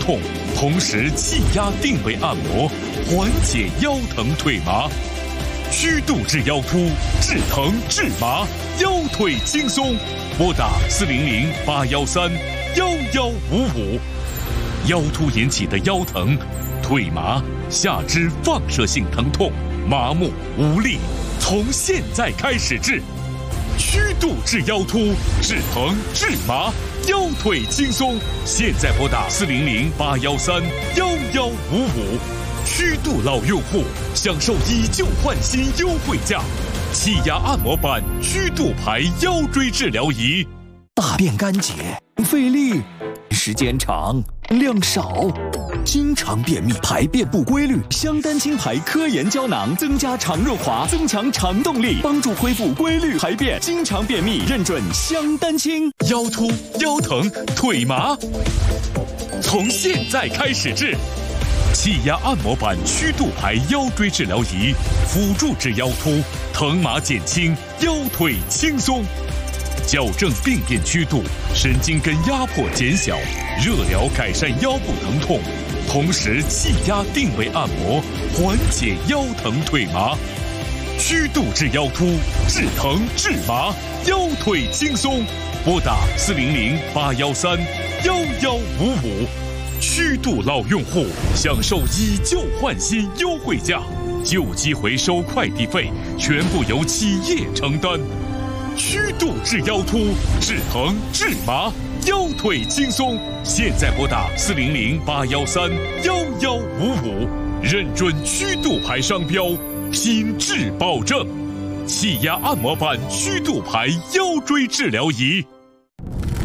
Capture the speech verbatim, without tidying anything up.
痛，同时气压定位按摩，缓解腰疼腿麻。虚度治腰突，治疼治麻，腰腿轻松。拨打四零零八幺三幺幺五五。腰突引起的腰疼、腿麻、下肢放射性疼痛、麻木无力，从现在开始治。虚度治腰突，治疼治麻，腰腿轻松。现在拨打四零零八幺三幺幺五五。虚度老用户享受以旧换新优惠价，气压按摩板虚度牌腰椎治疗仪。 大便干结，费力，时间长，量少，经常便秘，排便不规律。香丹清牌科研胶囊增加肠润滑，增强肠动力，帮助恢复规律排便。经常便秘，认准香丹清。 腰突、腰疼、腿麻，从现在开始治。气压按摩板虚度牌腰椎治疗仪，辅助治腰突，疼麻减轻，腰腿轻松。矫正病变曲度，神经根压迫减小，热疗改善腰部疼痛，同时气压定位按摩，缓解腰疼腿麻。虚度治腰突，治疼治麻，腰腿轻松。拨打四零零八幺三幺幺五五。虚度老用户享受以旧换新优惠价，旧机回收快递费全部由企业承担。虚度治腰突，治疼治麻，腰腿轻松。现在拨打四零零八幺三幺幺五五，认准虚度牌商标，品质保证。气压按摩板虚度牌腰椎治疗仪。